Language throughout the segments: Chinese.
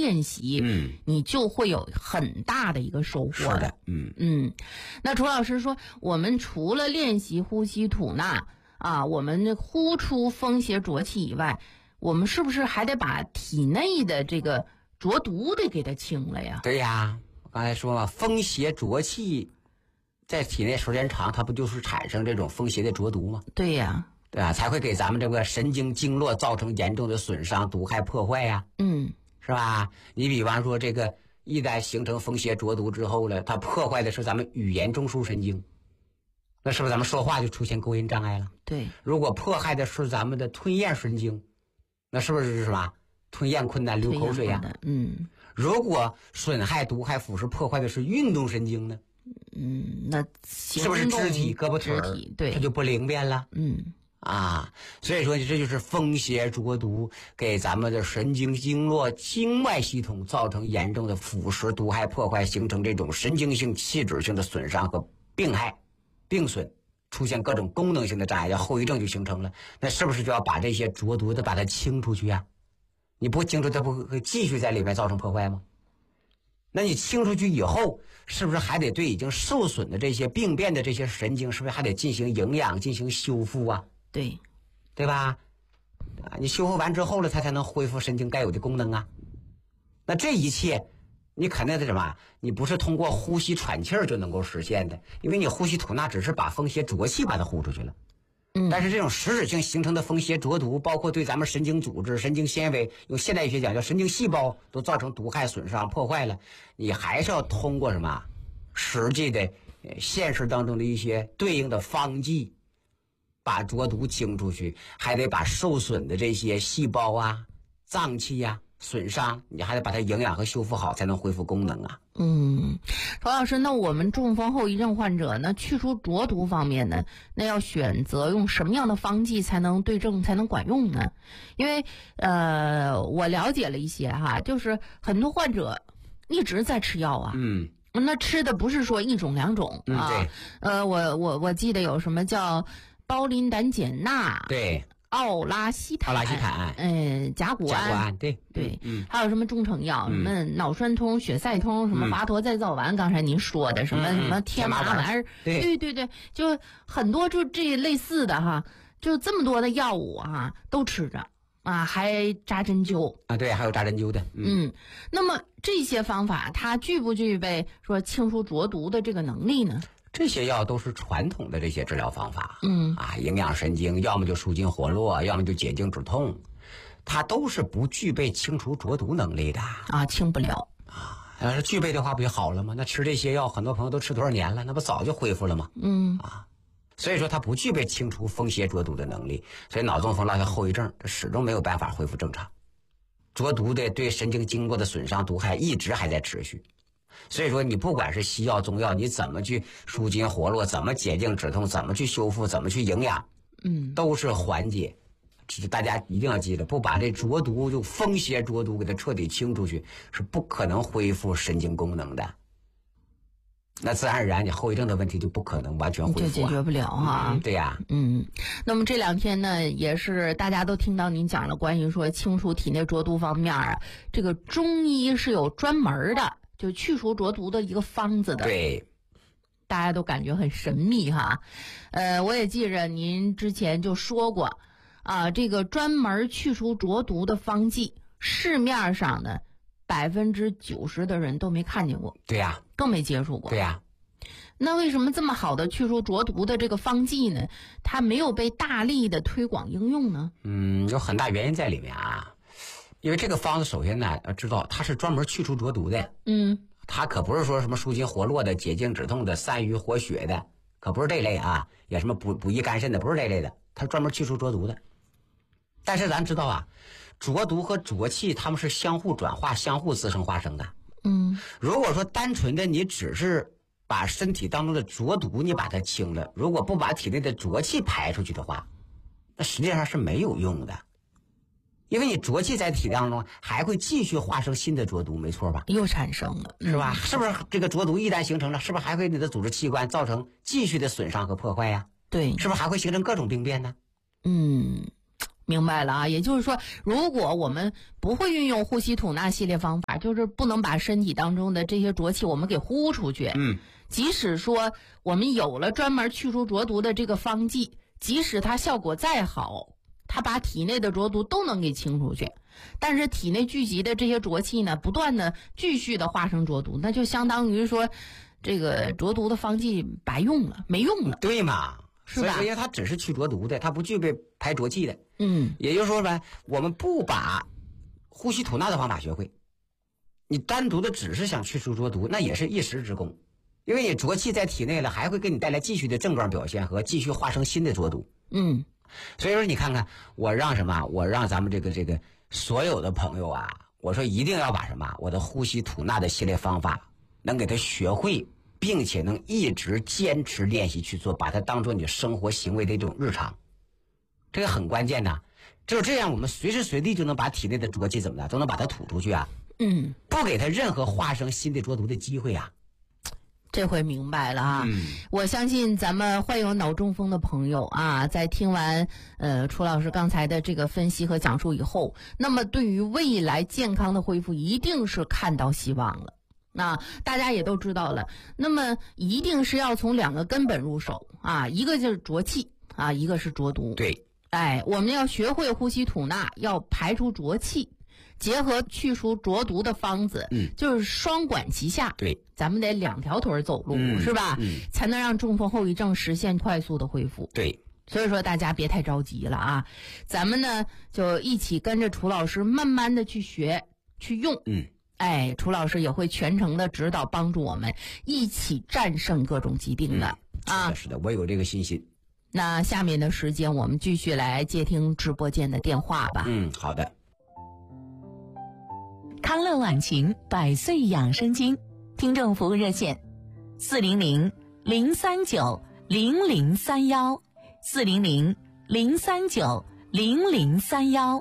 练习，你就会有很大的一个收获。 是的， 那楚老师说，我们除了练习呼吸吐纳啊，我们呼出风邪浊气以外，我们是不是还得把体内的这个浊毒得给它清了呀？ 对呀，我刚才说了，风邪浊气在体内时间长，它不就是产生这种风邪的浊毒吗？ 对呀， 对啊，才会给咱们这个神经经络造成严重的损伤、毒害、破坏呀。是吧？你比方说这个一旦形成风邪浊毒之后了，它破坏的是咱们语言中枢神经，那是不是咱们说话就出现勾音障碍了？ 对。 如果迫害的是咱们的吞咽神经，那是不是什么吞咽困难、流口水呀？如果损害、毒害、腐蚀、破坏的是运动神经呢？ 那是不是肢体、胳膊腿儿， 对， 它就不灵便了？所以说这就是风邪浊毒给咱们的神经经络经脉系统造成严重的腐蚀、毒害、破坏，形成这种神经性器质性的损伤和病害、病损，出现各种功能性的障碍，叫后遗症就形成了。那是不是就要把这些浊毒的把它清出去呀？你不清除，它不会继续在里面造成破坏吗？那你清出去以后，是不是还得对已经受损的这些病变的这些神经，是不是还得进行营养、进行修复啊？ 对吧？你修复完之后了，它才能恢复神经该有的功能啊。那这一切，你肯定是什么？你不是通过呼吸喘气儿就能够实现的，因为你呼吸吐纳只是把风邪浊气把它呼出去了。但是这种实质性形成的风邪浊毒，包括对咱们神经组织、神经纤维，用现代医学讲叫神经细胞，都造成毒害、损伤、破坏了。你还是要通过什么实际的现实当中的一些对应的方剂，把浊毒清出去，还得把受损的这些细胞啊、脏器啊损伤，你还得把它营养和修复好，才能恢复功能啊。 曹老师，那我们中风后遗症患者呢，去除浊毒方面呢，那要选择用什么样的方剂才能对症、才能管用呢？因为我了解了一些哈，就是很多患者一直在吃药啊。那吃的不是说一种两种啊。我记得有什么叫胞磷胆碱钠， 对， 奥拉西坦，甲钴胺， 对， 还有什么中成药，什么脑栓通、血塞通，什么华佗再造丸，刚才您说的什么天麻丸儿，对，就很多就这类似的哈，就这么多的药物哈都吃着啊，还扎针灸啊，对，还有扎针灸的。 那么这些方法它具不具备说清除浊毒的这个能力呢？ 这些药都是传统的这些治疗方法，营养神经，要么就舒筋活络，要么就解痉止痛，它都是不具备清除浊毒能力的啊，清不了啊。要是具备的话，不就好了吗？那吃这些药，很多朋友都吃多少年了，那不早就恢复了吗？所以说它不具备清除风邪浊毒的能力，所以脑中风落下后遗症，这始终没有办法恢复正常。浊毒的对神经经络的损伤毒害一直还在持续。所以说你不管是西药中药，你怎么去舒筋活络，怎么解痉止痛，怎么去修复，怎么去营养，都是缓解。只是大家一定要记得，不把这浊毒就风邪浊毒给它彻底清出去，是不可能恢复神经功能的。那自然而然你后遗症的问题就不可能完全恢复， 就解决不了哈。 对呀。 那么这两天呢，也是大家都听到您讲了关于说清除体内浊毒方面啊，这个中医是有专门的就去除浊毒的一个方子的。 对， 大家都感觉很神秘哈。我也记着您之前就说过啊，这个专门去除浊毒的方剂，市面上的90%的人都没看见过。 对呀， 更没接触过。 对呀。 那为什么这么好的去除浊毒的这个方剂呢，它没有被大力的推广应用呢？ 有很大原因在里面啊。因为这个方子首先呢，要知道它是专门去除浊毒的。它可不是说什么舒筋活络的、解痉止痛的、散瘀活血的，可不是这类啊，也什么补益肝肾的，不是这类的，它是专门去除浊毒的。但是咱知道啊，浊毒和浊气它们是相互转化、相互滋生化生的。如果说单纯的你只是把身体当中的浊毒你把它清了，如果不把体内的浊气排出去的话，那实际上是没有用的。因为你浊气在体当中还会继续化生新的浊毒，没错吧？ 又产生了， 是吧？是不是这个浊毒一旦形成了，是不是还会你的组织器官造成继续的损伤和破坏呀？ 对， 是不是还会形成各种病变呢？ 明白了啊，也就是说，如果我们不会运用呼吸吐纳系列方法，就是不能把身体当中的这些浊气我们给呼出去。即使说我们有了专门去除浊毒的这个方剂，即使它效果再好，它把体内的浊毒都能给清出去，但是体内聚集的这些浊气呢，不断的继续的化成浊毒，那就相当于说，这个浊毒的方剂白用了，没用了， 对嘛？ 是吧？ 所以说它只是去浊毒的，它不具备排浊气的。 也就是说呢，我们不把呼吸吐纳的方法学会，你单独的只是想去除浊毒，那也是一时之功，因为你浊气在体内了，还会给你带来继续的症状表现和继续化生新的浊毒。所以说你看看，我让什么？我让咱们这个所有的朋友啊，我说一定要把什么？我的呼吸吐纳的系列方法能给他学会，并且能一直坚持练习去做，把它当做你生活行为的一种日常，这个很关键呐。只有这样，我们随时随地就能把体内的浊气怎么的，都能把它吐出去啊。不给他任何化生新的浊毒的机会啊。 这回明白了啊！我相信咱们患有脑中风的朋友啊，在听完楚老师刚才的这个分析和讲述以后，那么对于未来健康的恢复，一定是看到希望了。那大家也都知道了，那么一定是要从2个根本入手啊，一个就是浊气啊，一个是浊毒。 对， 我们要学会呼吸吐纳，要排除浊气。结合去除浊毒的方子，就是双管齐下。 对， 咱们得2条腿走路，是吧？才能让中风后遗症实现快速的恢复。 对， 所以说大家别太着急了啊，咱们呢就一起跟着楚老师慢慢的去学去用。楚老师也会全程的指导帮助我们一起战胜各种疾病的。 是的，我有这个信心。 那下面的时间我们继续来接听直播间的电话吧。 好的。 康乐晚晴100岁养生经听众服务热线400-039-0031 400-039-0031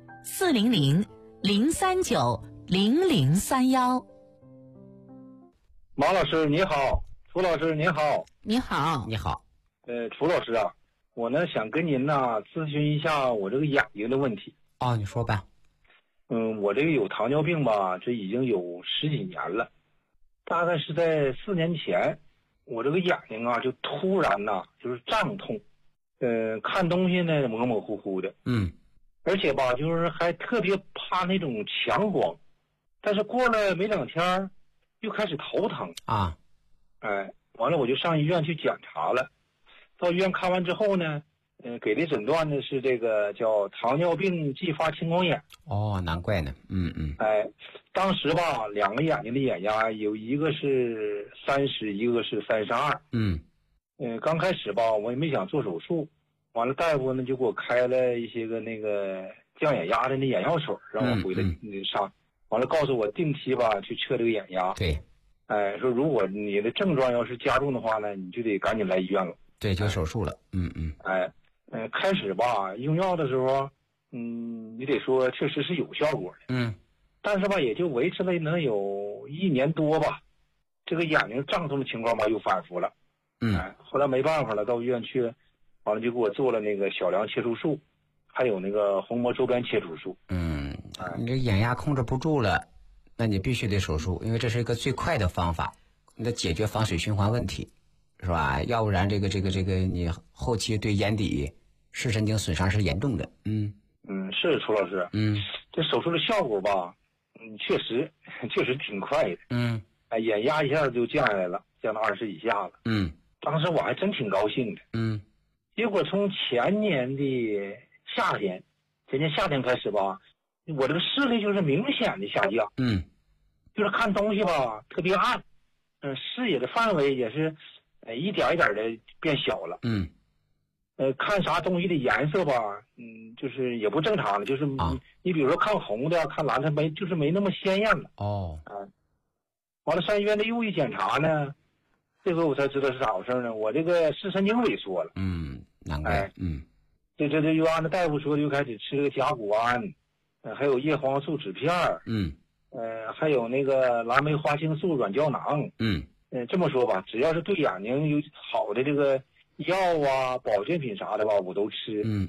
400-039-0031。 马老师你好，楚老师你好。 你好。 你好。 楚老师啊，我呢想跟您呢咨询一下我这个眼睛的问题。 你说吧。 我这个有糖尿病吧，这已经有10几年了。大概是在4年前，我这个眼睛啊就突然就是胀痛，看东西呢模模糊糊的。而且吧就是还特别怕那种强光，但是过了没2天又开始头疼啊。 完了我就上医院去检查了，到医院看完之后呢，给的诊断呢是这个叫糖尿病继发青光眼。 难怪呢。 当时吧2个眼睛的眼压有一个是30，一个是32。刚开始吧我也没想做手术，完了大夫呢就给我开了一些个那个降眼压的那眼药水，让我回来上，完了告诉我定期吧去测这个眼压。 对。 说如果你的症状要是加重的话呢，你就得赶紧来医院了。 对，就手术了。 开始吧用药的时候，你得说确实是有效果的。但是吧也就维持了能有1年多吧，这个眼睛胀痛的情况吧又反复了。后来没办法了，到医院去，完了就给我做了那个小梁切除术，还有那个虹膜周边切除术。 你这眼压控制不住了，那你必须得手术，因为这是一个最快的方法，你得解决房水循环问题，是吧？要不然这个你后期对眼底视神经损伤是严重的。 是楚老师。这手术的效果吧，确实挺快的。眼压一下子就降下来了，降到20以下了。当时我还真挺高兴的。结果从前年夏天开始吧，我这个视力就是明显的下降。就是看东西吧特别暗，视野的范围也是一点一点的变小了。看啥东西的颜色吧，就是也不正常了，就是你比如说看红的看蓝的没那么鲜艳了。完了上医院的又一检查呢，这回我才知道是咋回事呢，我这个视神经萎缩了。 难怪。 这又按照大夫说的又开始吃这个甲钴胺，还有叶黄素酯片。还有那个蓝莓花青素软胶囊。这么说吧，只要是对眼睛有好的这个药啊保健品啥的吧我都吃。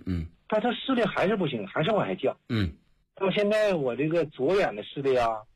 但他视力还是不行，还是往下降。到现在我这个左眼的视力啊，